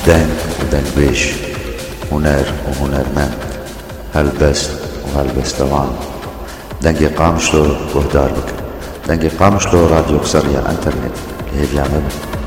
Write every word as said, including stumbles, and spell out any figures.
دنگ ودنگويش، هنر وهنرمند، هلبست وهلبستوان. دنگی قامشلو گهدار بکن. دنگی قامشلو راديو قصرية انترنت اللي هي بيعمل